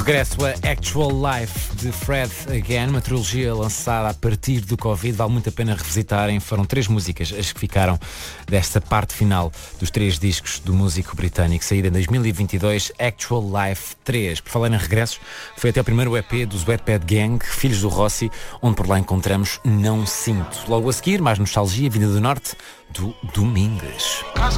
regresso a Actual Life de Fred Again, uma trilogia lançada a partir do Covid, vale muito a pena revisitarem. Foram 3 músicas as que ficaram desta parte final dos 3 discos do músico britânico, saída em 2022, Actual Life 3. Por falar em regressos, foi até o primeiro EP dos Wetbad Gang, Filhos do Rossi, onde por lá encontramos Não Sinto. Logo a seguir, mais nostalgia, vinda do Norte, do Domingues.